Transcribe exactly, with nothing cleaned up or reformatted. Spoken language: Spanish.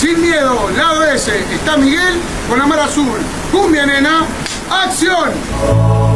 Sin miedo, lado ese, está Miguel con la mar azul. Cumbia, nena, acción.